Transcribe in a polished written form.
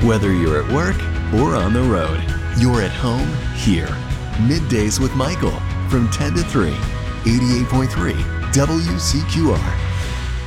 Whether you're at work or on the road, you're at home here. Middays with Michael from 10 to 3, 88.3 WCQR.